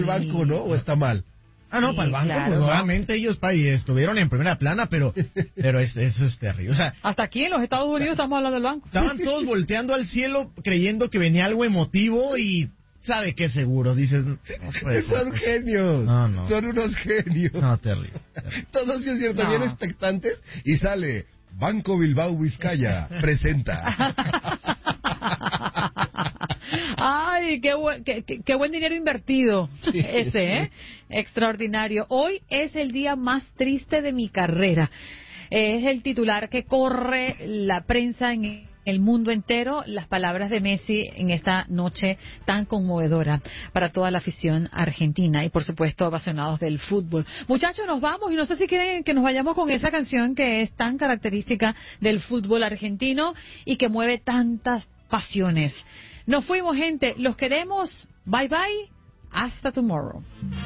el banco, ¿no? ¿O está mal? No, para el banco, claro, pues ¿no? nuevamente ellos estuvieron en primera plana, pero eso es terrible. O sea, Hasta aquí en los Estados Unidos estamos hablando del banco. estaban todos volteando al cielo creyendo que venía algo emotivo y sabe que seguro, dices, no puede ser. Son genios. No. Son unos genios. No, terrible. Todos, sí es cierto, No. bien expectantes. Y sale Banco Bilbao Vizcaya presenta. Ay, qué buen dinero invertido ese, ¿eh? Extraordinario. Hoy es el día más triste de mi carrera. Es el titular que corre la prensa en el mundo entero, las palabras de Messi en esta noche tan conmovedora para toda la afición argentina y por supuesto apasionados del fútbol. Muchachos, nos vamos y no sé si quieren que nos vayamos con esa canción que es tan característica del fútbol argentino y que mueve tantas pasiones. Nos fuimos, gente, los queremos. Bye bye, hasta tomorrow.